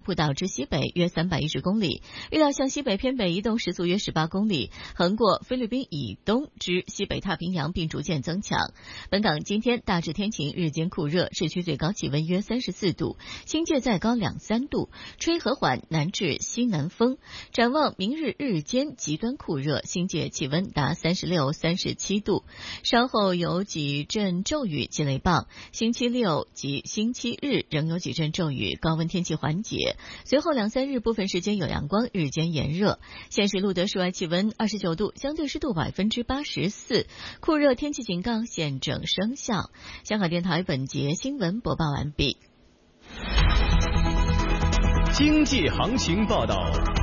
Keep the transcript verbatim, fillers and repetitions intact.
铺岛至西北约三百一十公里，预料向西北偏北移动，时速约十八公里，横过菲律宾以东至西北太平洋，并逐渐增强。本港今天大致天晴，日间酷热，市区最高气温约三十四度，新界再高两三度，吹和缓南至西南风。展望明日日间极端酷热，新界气温达三十六、三十七度，稍后有几阵骤雨及雷暴。星期六及星期日仍有几阵骤雨，高温天气缓解，随后两三日部分时间有阳光，日间炎热。现时录得室外气温二十九度，相对湿度百分之八十四，酷热天气警告现正生效。香港电台本节新闻播报完毕。 经济行情报道。